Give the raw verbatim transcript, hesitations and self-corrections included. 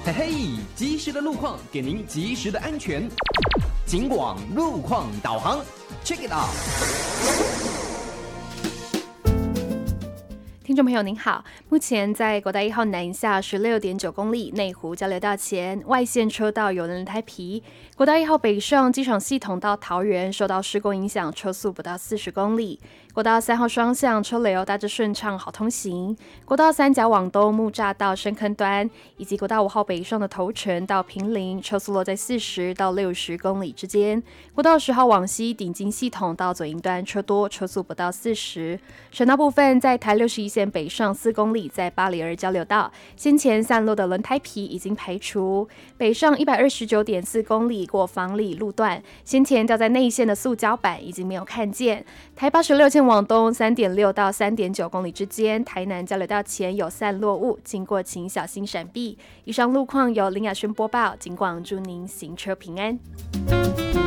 嘿嘿，及时的路况给您及时的安全。警广路况导航 ，check it out。 听众朋友您好，目前在国道一号南下十六点九公里内湖交流道前外线车道有轮胎皮，国道一号北上机场系统到桃园受到施工影响，车速不到四十公里。国道三号双向车流大致顺畅，好通行。国道三甲往东木栅到深坑端，以及国道五号北上的头城到平林，车速落在四十到六十公里之间。国道十号往西顶金系统到左营端车多，车速不到四十。省道部分在台六十一线北上四公里，在巴里尔交流道，先前散落的轮胎皮已经排除。北上一百二十九点四公里过房里路段，先前掉在内线的塑胶板已经没有看见。台八十六线往东 三点六到三点九公里之间，台南交流道前有散落物，经过请小心闪避。以上路况由林雅轩播报，警广祝您行车平安。